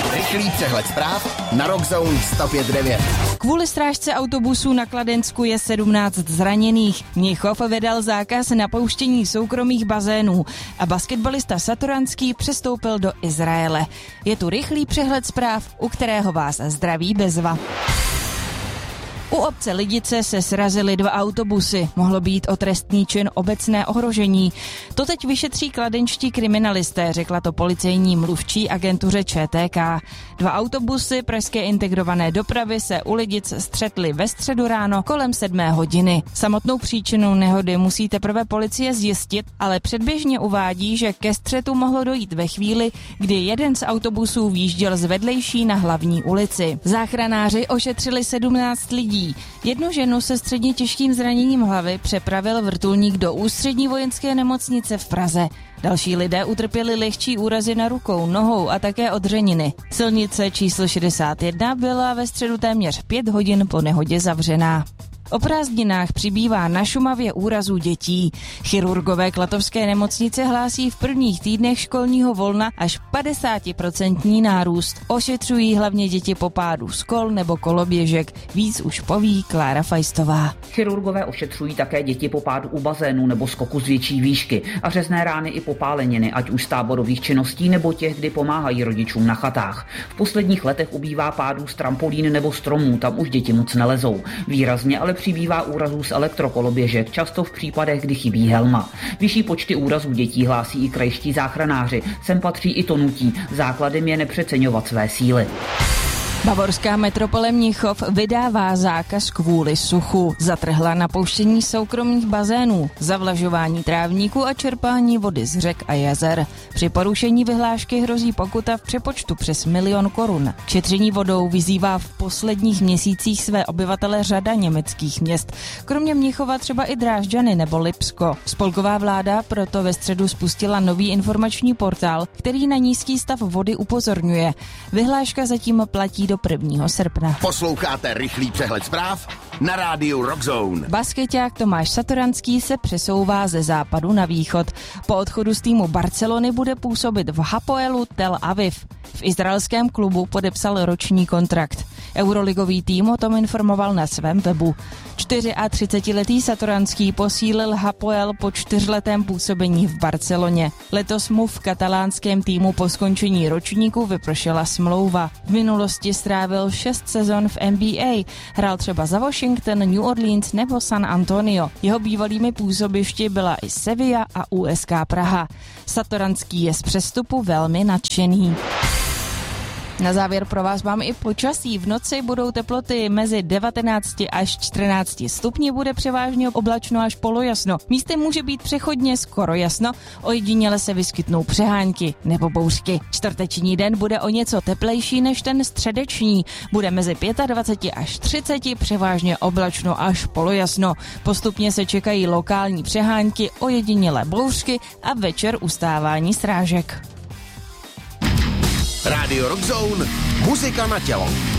Rychlý přehled zpráv na Rockzone 105.9. Kvůli strážce autobusů na Kladensku je 17 zraněných. Mnichov vydal zákaz na pouštění soukromých bazénů a basketbalista Satoranský přestoupil do Izraele. Je tu rychlý přehled zpráv, u kterého vás zdraví Bezva. U obce Lidice se srazily 2 autobusy. Mohlo být o trestný čin obecné ohrožení. To teď vyšetří kladenští kriminalisté, řekla to policejní mluvčí agentuře ČTK. 2 autobusy pražské integrované dopravy se u Lidic střetly ve středu ráno kolem 7 hodiny. Samotnou příčinu nehody musí teprve policie zjistit, ale předběžně uvádí, že ke střetu mohlo dojít ve chvíli, kdy jeden z autobusů výjížděl z vedlejší na hlavní ulici. Záchranáři ošetřili 17 lidí. Jednu ženu se středně těžkým zraněním hlavy přepravil vrtulník do ústřední vojenské nemocnice v Praze. Další lidé utrpěli lehčí úrazy na rukou, nohou a také odřeniny. Silnice číslo 61 byla ve středu téměř 5 hodin po nehodě zavřená. O prázdninách přibývá na Šumavě úrazů dětí. Chirurgové Klatovské nemocnice hlásí v prvních týdnech školního volna až 50% nárůst. Ošetřují hlavně děti po pádu z kol nebo koloběžek. Víc už poví Klára Fajstová. Chirurgové ošetřují také děti po pádu u bazénu nebo skoku z větší výšky a řezné rány i popáleniny, ať už z táborových činností nebo těch, kdy pomáhají rodičům na chatách. V posledních letech ubývá pádů z trampolín nebo stromů, tam už děti moc nelezou. Výrazně ale přibývá úrazů z elektrokoloběžek, často v případech, kdy chybí helma. Vyšší počty úrazů dětí hlásí i krajští záchranáři. Sem patří i tonutí. Základem je nepřeceňovat své síly. Bavorská metropole Mnichov vydává zákaz kvůli suchu. Zatrhla na pouštění soukromých bazénů, zavlažování trávníků a čerpání vody z řek a jezer. Při porušení vyhlášky hrozí pokuta v přepočtu přes 1 000 000 korun. K šetření vodou vyzývá v posledních měsících své obyvatele řada německých měst. Kromě Mnichova třeba i Drážďany nebo Lipsko. Spolková vláda proto ve středu spustila nový informační portál, který na nízký stav vody upozorňuje. Vyhláška zatím platí do 1. srpna. Posloucháte rychlý přehled zpráv na rádiu Rockzone. Baskeťák Tomáš Satoranský se přesouvá ze západu na východ. Po odchodu z týmu Barcelony bude působit v Hapoelu Tel Aviv. V izraelském klubu podepsal roční kontrakt. Euroligový tým o tom informoval na svém webu. 34letý Satoranský posílil Hapoel po 4letém působení v Barceloně. Letos mu v katalánském týmu po skončení ročníku vypršela smlouva. V minulosti strávil 6 sezon v NBA. Hrál třeba za Washington, New Orleans nebo San Antonio. Jeho bývalými působišti byla i Sevilla a USK Praha. Satoranský je z přestupu velmi nadšený. Na závěr pro vás mám i počasí. V noci budou teploty mezi 19 až 14 stupni, bude převážně oblačno až polojasno. Místy může být přechodně skoro jasno, ojediněle se vyskytnou přehánky nebo bouřky. Čtvrteční den bude o něco teplejší než ten středeční. Bude mezi 25 až 30, převážně oblačno až polojasno. Postupně se čekají lokální přehánky, ojediněle bouřky a večer ustávání srážek. Radio Rockzone, muzika na tělo.